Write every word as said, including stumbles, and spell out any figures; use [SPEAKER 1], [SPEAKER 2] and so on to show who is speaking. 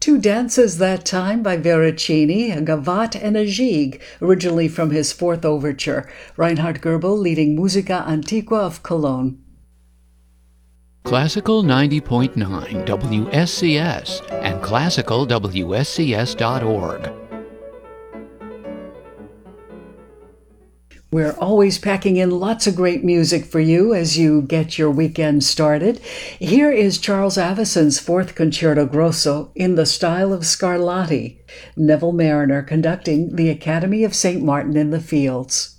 [SPEAKER 1] Two dances that time by Veracini, a gavotte and a gigue, originally from his fourth overture. Reinhard Goebel leading Musica Antiqua of Cologne.
[SPEAKER 2] Classical ninety point nine W S C S and classical W S C S dot org.
[SPEAKER 1] We're always packing in lots of great music for you as you get your weekend started. Here is Charles Avison's Fourth Concerto Grosso in the style of Scarlatti. Neville Marriner conducting the Academy of Saint Martin in the Fields.